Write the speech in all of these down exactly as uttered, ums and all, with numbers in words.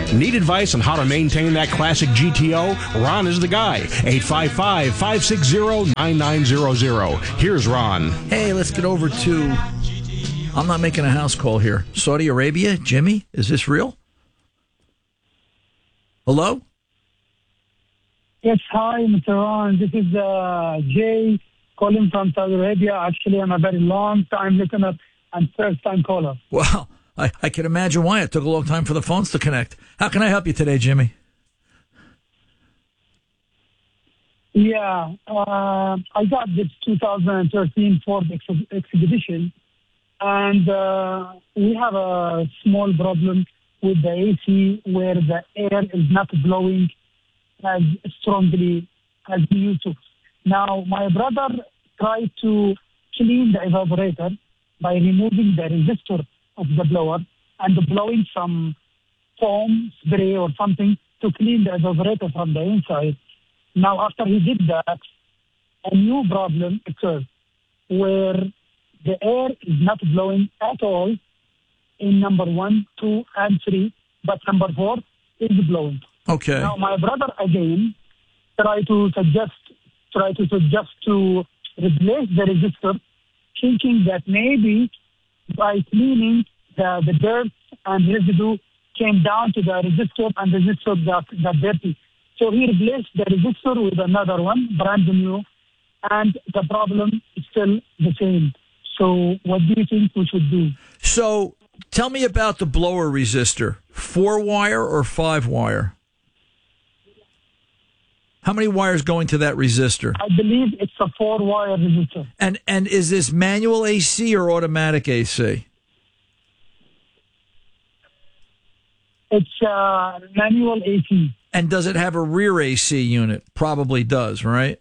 Need advice on how to maintain that classic G T O? Ron is the guy. eight five five, five six zero, nine nine zero zero. Here's Ron. Hey, let's get over to... I'm not making a house call here. Saudi Arabia? Jimmy, is this real? Hello? Yes, hi, Mister Ron. This is uh, Jay calling from Saudi Arabia. Actually, I'm a very long-time listener and first-time caller. Well, I, I can imagine why. It took a long time for the phones to connect. How can I help you today, Jimmy? Yeah, uh, I got this two thousand thirteen Ford Ex- Expedition, and uh, we have a small problem with the A C where the air is not blowing as strongly as we used to. Now, my brother tried to clean the evaporator by removing the resistor of the blower and blowing some foam spray or something to clean the evaporator from the inside. Now, after he did that, a new problem occurred where the air is not blowing at all in number one, two, and three, but number four is blowing. Okay. Now, my brother again tried to suggest, try to suggest to replace the resistor, thinking that maybe by cleaning the, the dirt and residue came down to the resistor and the resistor got, got dirty. So he replaced the resistor with another one, brand new, and the problem is still the same. So what do you think we should do? So tell me about the blower resistor. Four wire or five wire? How many wires going to that resistor? I believe it's a four-wire resistor. And and is this manual A C or automatic A C? It's uh, manual A C. And does it have a rear A C unit? Probably does, right?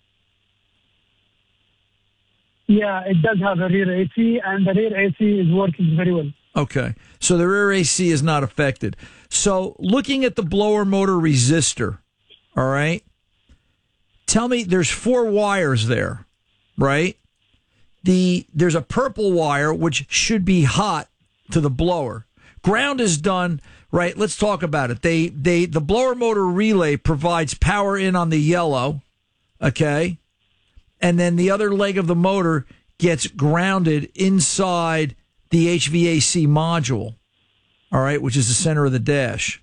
Yeah, it does have a rear A C, and the rear A C is working very well. Okay, so the rear A C is not affected. So looking at the blower motor resistor, all right, tell me, there's four wires there, right? The There's a purple wire, which should be hot to the blower. Ground is done, right? Let's talk about it. They they The blower motor relay provides power in on the yellow, okay? And then the other leg of the motor gets grounded inside the H V A C module, all right, which is the center of the dash.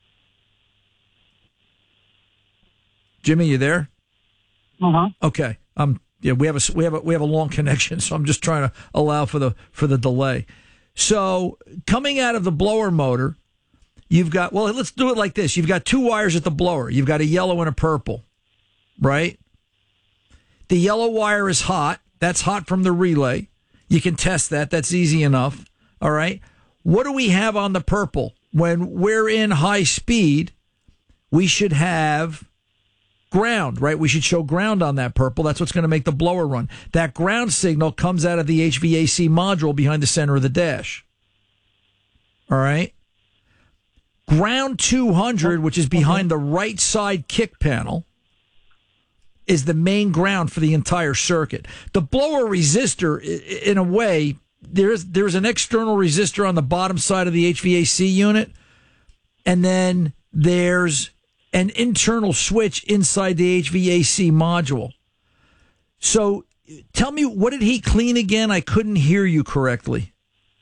Jimmy, you there? Uh-huh. Okay. Um. Yeah, we have a we have a we have a long connection, so I'm just trying to allow for the for the delay. So coming out of the blower motor, you've got, well, let's do it like this. You've got two wires at the blower. You've got a yellow and a purple, right? The yellow wire is hot. That's hot from the relay. You can test that. That's easy enough. All right. What do we have on the purple? When we're in high speed, we should have ground, right? We should show ground on that purple. That's what's going to make the blower run. That ground signal comes out of the H V A C module behind the center of the dash. All right. Ground two hundred, which is behind the right side kick panel, is the main ground for the entire circuit. The blower resistor, in a way, there's there's an external resistor on the bottom side of the H V A C unit, and then there's an internal switch inside the H V A C module. So tell me, what did he clean again? I couldn't hear you correctly.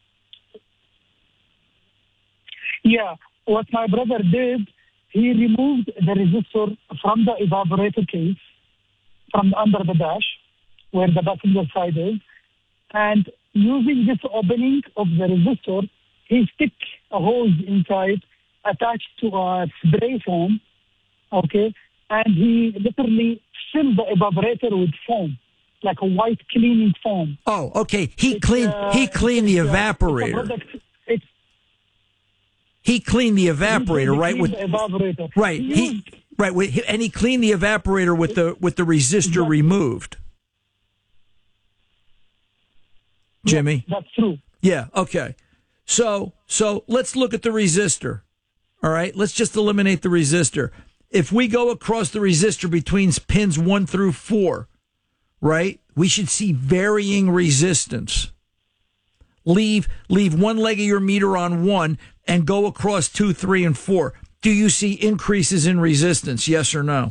Yeah, what my brother did, he removed the resistor from the evaporator case, from under the dash, where the passenger side is, and using this opening of the resistor, he stick a hose inside attached to a spray foam, okay, and he literally filled the evaporator with foam, like a white cleaning foam. Oh, okay. He It's, cleaned. uh, he cleaned the it's, uh, evaporator. It's a product, it's, he cleaned the evaporator, he right? cleaned With the evaporator. right. He He used- right. With, and he cleaned the evaporator with the with the resistor Exactly. removed. Jimmy. That's true. Yeah. Okay. So so let's look at the resistor. All right. Let's just eliminate the resistor. If we go across the resistor between pins one through four, right, we should see varying resistance. leave leave one leg of your meter on one and go across two, three, and four. Do you see increases in resistance? Yes or no?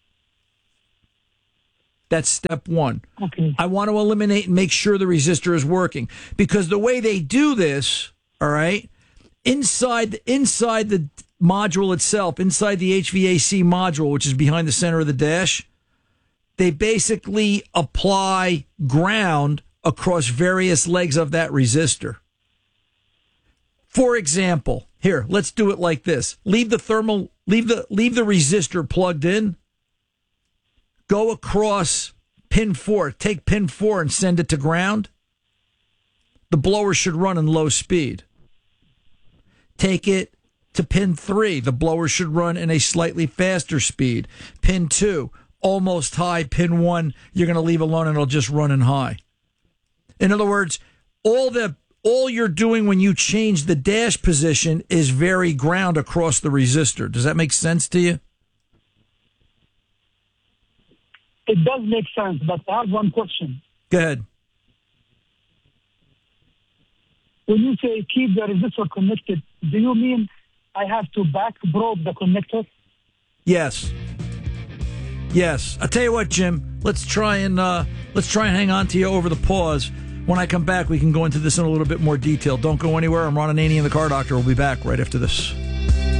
That's step one. Okay. I want to eliminate and make sure the resistor is working, because the way they do this, all right, inside inside the module itself, inside the H V A C module, which is behind the center of the dash, they basically apply ground across various legs of that resistor. For example, here, let's do it like this. Leave the thermal, leave the leave the resistor plugged in. Go across pin four. Take pin four and send it to ground. The blower should run in low speed. Take it to pin three. The blower should run in a slightly faster speed. Pin two, almost high. Pin one, you're going to leave alone and it'll just run in high. In other words, all the all you're doing when you change the dash position is vary ground across the resistor. Does that make sense to you? It does make sense, but I have one question. Go ahead. When you say keep the resistor connected, do you mean I have to back probe the connector? Yes. Yes. I'll tell you what, Jim. Let's try and uh, let's try and hang on to you over the pause. When I come back, we can go into this in a little bit more detail. Don't go anywhere. I'm Ron Ananian, the Car Doctor. We'll be back right after this.